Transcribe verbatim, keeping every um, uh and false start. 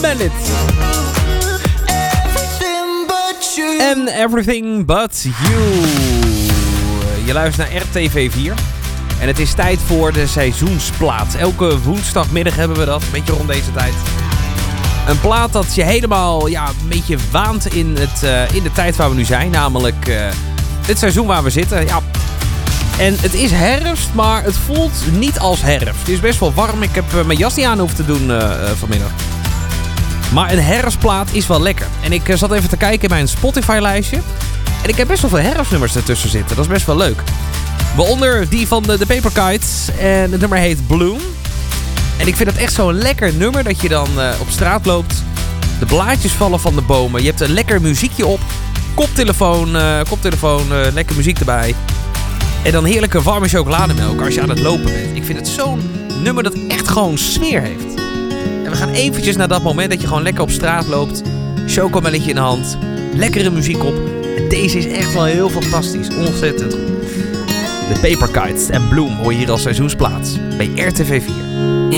Bandit. En Everything But You. Je luistert naar R T V vier. En het is tijd voor de seizoensplaat. Elke woensdagmiddag hebben we dat, een beetje rond deze tijd. Een plaat dat je helemaal ja, een beetje waant in, het, uh, in de tijd waar we nu zijn. Namelijk uh, het seizoen waar we zitten. Ja. En het is herfst, maar het voelt niet als herfst. Het is best wel warm. Ik heb uh, mijn jas niet aan hoeven te doen uh, uh, vanmiddag. Maar een herfstplaat is wel lekker. En ik uh, zat even te kijken in mijn Spotify-lijstje. En ik heb best wel veel herfstnummers ertussen zitten. Dat is best wel leuk. Waaronder die van de, de Paper Kites. En het nummer heet Bloom. En ik vind het echt zo'n lekker nummer dat je dan uh, op straat loopt. De blaadjes vallen van de bomen. Je hebt een lekker muziekje op. Koptelefoon, uh, koptelefoon uh, lekker muziek erbij. En dan heerlijke warme chocolademelk als je aan het lopen bent. Ik vind het zo'n nummer dat echt gewoon sfeer heeft. En we gaan eventjes naar dat moment dat je gewoon lekker op straat loopt. Chocomelletje in de hand. Lekkere muziek op. En deze is echt wel heel fantastisch. Ontzettend goed. De Paper Kites en Bloom hoor je hier als seizoensplaats bij R T V vier.